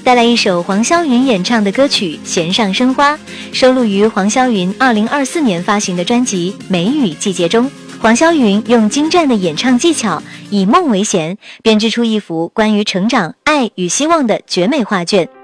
带来一首黄霄云演唱的歌曲《弦上生花》，收录于黄霄云2024年发行的专辑《梅雨季节》中。黄霄云用精湛的演唱技巧，以梦为弦，编织出一幅关于成长、爱与希望的绝美画卷。